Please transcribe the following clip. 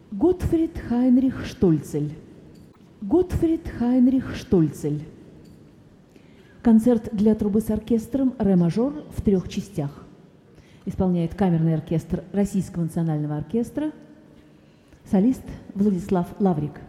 Готфрид Хайнрих Штольцель. Готфрид Хайнрих Штольцель. Концерт для трубы с оркестром «Ре-мажор» в 3 частях. Исполняет камерный оркестр Российского национального оркестра, солист Владислав Лаврик.